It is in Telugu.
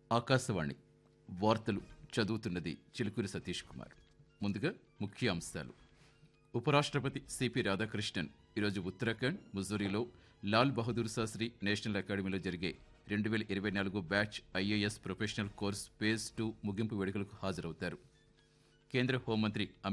ఆకాశవాణి వార్తలు చదువుతున్నది చిలుకూరి సతీష్ కుమార్. ముందుగా ముఖ్య అంశాలు. ఉపరాష్ట్రపతి సిపి రాధాకృష్ణన్ ఈరోజు ఉత్తరాఖండ్, ముజ్జూరిలో లాల్ బహదూర్ శాస్త్రి నేషనల్ అకాడమీలో జరిగే 2024 batch IAS professional course phase 2 ముగింపు వేడుకలకు హాజరవుతారు. కేంద్ర హోంమంత్రి